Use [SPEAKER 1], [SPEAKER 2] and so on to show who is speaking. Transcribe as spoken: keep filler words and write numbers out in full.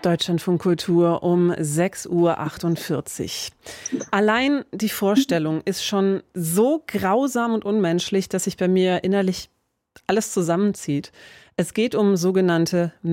[SPEAKER 1] Deutschlandfunk Kultur um sechs Uhr achtundvierzig. Allein die Vorstellung ist schon so grausam und unmenschlich, dass sich bei mir innerlich alles zusammenzieht. Es geht um sogenannte